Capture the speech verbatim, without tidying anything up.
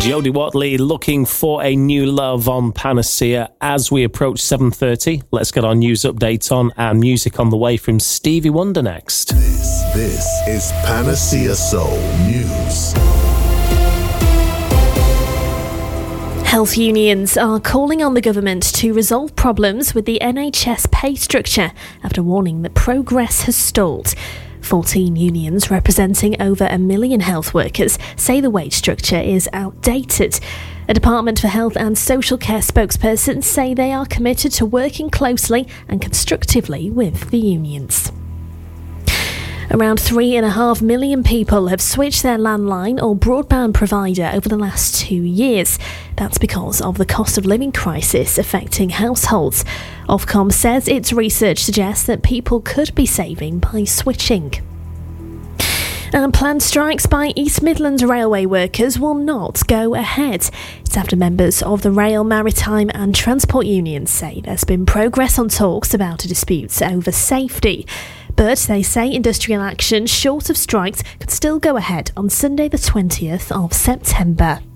Jodie Watley looking for a new love on Panacea as we approach seven thirty. Let's get our news update on and music on the way from Stevie Wonder next. This, this is Panacea Soul News. Health unions are calling on the government to resolve problems with the N H S pay structure after warning that progress has stalled. fourteen unions representing over a million health workers say the wage structure is outdated. A Department for Health and Social Care spokesperson say they are committed to working closely and constructively with the unions. Around three and a half million people have switched their landline or broadband provider over the last two years. That's because of the cost of living crisis affecting households. Ofcom says its research suggests that people could be saving by switching. And planned strikes by East Midlands Railway workers will not go ahead. It's after members of the Rail, Maritime and Transport Unions say there's been progress on talks about a dispute over safety. But they say industrial action short of strikes could still go ahead on Sunday the twentieth of September.